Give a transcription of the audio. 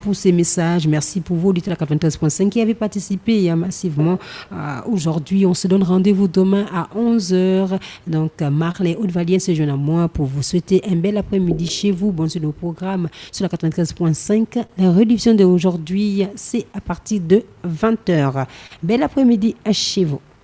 pour ces messages. Merci pour vous, auditeurs de la 93.5 qui avez participé massivement. Aujourd'hui, on se donne rendez-vous demain à 11h. Donc, Marley Haute-Vallienne se joint à moi pour vous souhaiter un bel après-midi chez vous. Bon, sur le programme sur la 93.5. La rediffusion d'aujourd'hui, c'est à partir de 20h. Bel après-midi chez vous.